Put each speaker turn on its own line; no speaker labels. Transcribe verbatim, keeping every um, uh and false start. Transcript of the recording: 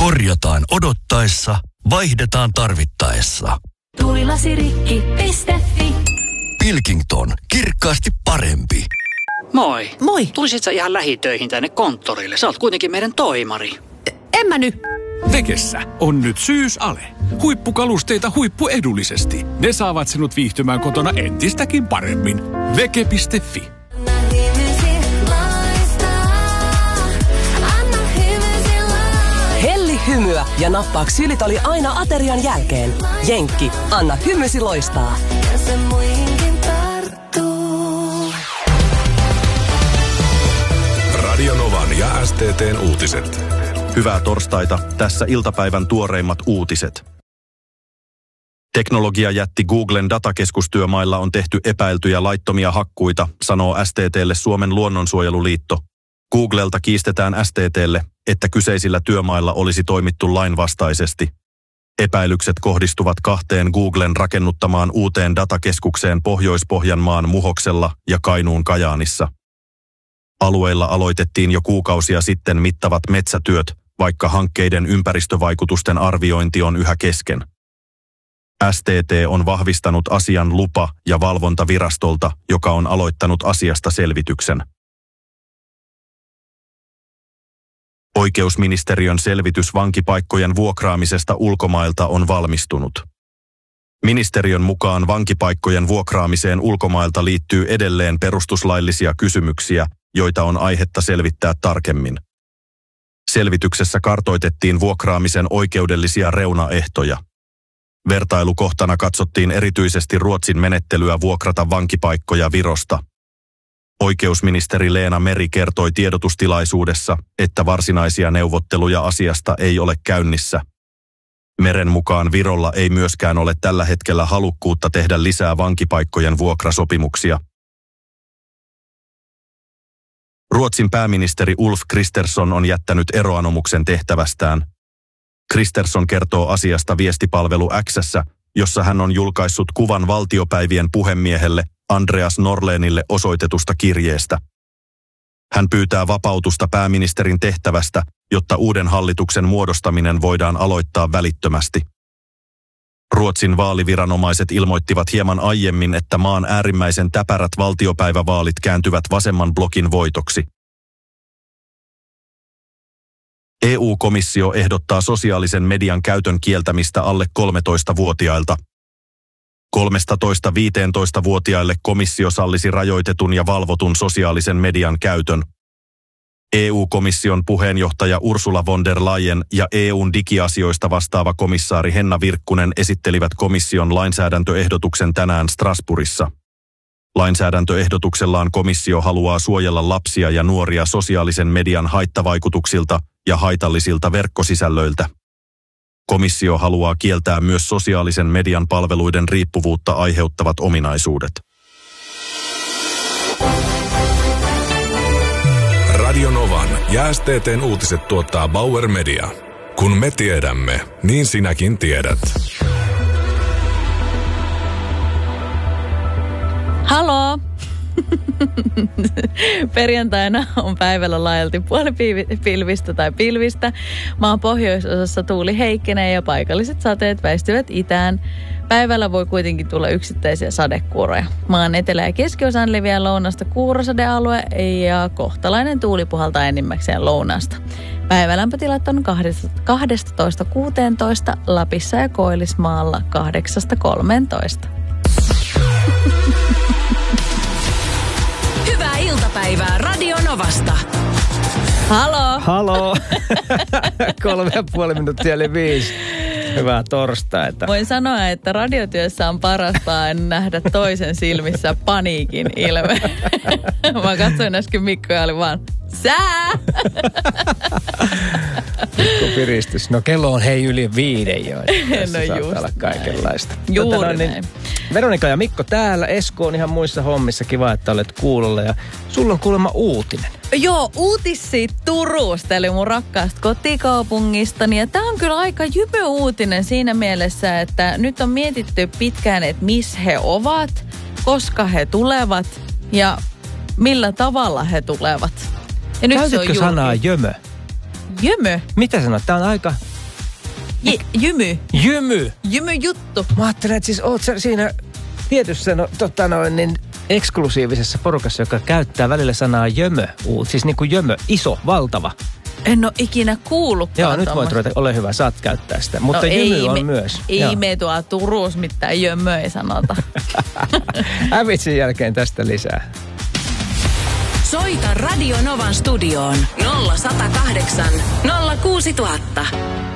Korjataan odottaessa, vaihdetaan tarvittaessa.
Tulilasirikki piste fi.
Pilkington, kirkkaasti parempi.
Moi.
Moi.
Tulisit sä ihan lähitöihin tänne konttorille? Sä oot kuitenkin meidän toimari.
En mä nyt.
Vekessä on nyt syysale. Huippukalusteita huippuedullisesti. Ne saavat sinut viihtymään kotona entistäkin paremmin. Veke piste fi.
Helli hymyä ja nappaa ksylitoli aina aterian jälkeen. Jenkki, anna hymysi loistaa.
Radio Novan ja S T T:n uutiset.
Hyvää torstaita, tässä iltapäivän tuoreimmat uutiset. Teknologiajätti Googlen datakeskustyömailla on tehty epäiltyjä laittomia hakkuita, sanoo S T T:lle Suomen luonnonsuojeluliitto. Googlelta kiistetään S T T:lle, että kyseisillä työmailla olisi toimittu lainvastaisesti. Epäilykset kohdistuvat kahteen Googlen rakennuttamaan uuteen datakeskukseen Pohjois-Pohjanmaan Muhoksella ja Kainuun Kajaanissa. Alueilla aloitettiin jo kuukausia sitten mittavat metsätyöt, vaikka hankkeiden ympäristövaikutusten arviointi on yhä kesken. S T T on vahvistanut asian lupa- ja valvontavirastolta, joka on aloittanut asiasta selvityksen. Oikeusministeriön selvitys vankipaikkojen vuokraamisesta ulkomailta on valmistunut. Ministeriön mukaan vankipaikkojen vuokraamiseen ulkomailta liittyy edelleen perustuslaillisia kysymyksiä, joita on aihetta selvittää tarkemmin. Selvityksessä kartoitettiin vuokraamisen oikeudellisia reunaehtoja. Vertailukohtana katsottiin erityisesti Ruotsin menettelyä vuokrata vankipaikkoja Virosta. Oikeusministeri Leena Meri kertoi tiedotustilaisuudessa, että varsinaisia neuvotteluja asiasta ei ole käynnissä. Meren mukaan Virolla ei myöskään ole tällä hetkellä halukkuutta tehdä lisää vankipaikkojen vuokrasopimuksia. Ruotsin pääministeri Ulf Kristersson on jättänyt eroanomuksen tehtävästään. Kristersson kertoo asiasta viestipalvelu X:ssä, jossa hän on julkaissut kuvan valtiopäivien puhemiehelle Andreas Norlénille osoitetusta kirjeestä. Hän pyytää vapautusta pääministerin tehtävästä, jotta uuden hallituksen muodostaminen voidaan aloittaa välittömästi. Ruotsin vaaliviranomaiset ilmoittivat hieman aiemmin, että maan äärimmäisen täpärät valtiopäivävaalit kääntyvät vasemman blokin voitoksi. E U-komissio ehdottaa sosiaalisen median käytön kieltämistä alle kolmetoistavuotiailta. kolmetoista-viisitoistavuotiaille komissio sallisi rajoitetun ja valvotun sosiaalisen median käytön. E U-komission puheenjohtaja Ursula von der Leyen ja E U:n digiasioista vastaava komissaari Henna Virkkunen esittelivät komission lainsäädäntöehdotuksen tänään Strasbourgissa. Lainsäädäntöehdotuksellaan komissio haluaa suojella lapsia ja nuoria sosiaalisen median haittavaikutuksilta ja haitallisilta verkkosisällöiltä. Komissio haluaa kieltää myös sosiaalisen median palveluiden riippuvuutta aiheuttavat ominaisuudet.
Radio Novan ja S T T:n uutiset tuottaa Bauer Media. Kun me tiedämme, niin sinäkin tiedät.
Haloo! Perjantaina on päivällä laajalti puolipilvistä tai pilvistä. Maan pohjoisosassa tuuli heikkenee ja paikalliset sateet väistyvät itään. Päivällä voi kuitenkin tulla yksittäisiä sadekuuroja. Maan etelä- ja keskiosaan leviää lounasta kuurosadealue ja kohtalainen tuuli puhaltaa enimmäkseen lounasta. Päivälämpötilat on kaksitoista kuusitoista Lapissa ja Koillismaalla kahdeksasta kolmeentoista.
Hyvää iltapäivää Radio Novasta.
Haloo!
Haloo! Kolme ja puoli minuuttia eli viisi. Hyvää torstaita.
Voin sanoa, että radiotyössä on parasta nähdä toisen silmissä paniikin ilme. Mä katsoin äsken Mikko ja oli vaan, sää!
Mikko piristys. No kello on hei yli viiden jo. Tässä
no
saattaa olla kaikenlaista.
Juuri
tota, no, niin,
näin.
Veronika ja Mikko täällä. Esko on ihan muissa hommissa. Kiva, että olet kuulolla. Ja sulla on kuulemma uutinen.
Joo, uutis siitä Turusta, eli mun rakkaasta kotikaupungistani. Ja tää on kyllä aika jymy uutinen siinä mielessä, että nyt on mietitty pitkään, että missä he ovat, koska he tulevat ja millä tavalla he tulevat. Ja nyt
Käytitkö
se on
sanaa jömö?
Jömö?
Mitä sanot? Tää on aika
J- jymy.
Jymy.
Jymy juttu.
Mä ajattelen, että siis oot sä siinä tietyssä no, tota noin, niin eksklusiivisessa porukassa, joka käyttää välillä sanaa jömö. Siis niin kuin jömö, iso, valtava.
En ole ikinä kuullutkaan.
Joo, nyt voit
tommoista.
ruveta, ole hyvä, saat käyttää sitä. Mutta
no
jymy
ei
on
me,
myös.
Ei
Joo.
me tuolla Turussa mitään jömö ei sanota.
Hävitsin jälkeen tästä lisää.
Soita Radio Novan studioon nolla sata kahdeksan nolla kuusi tuhatta.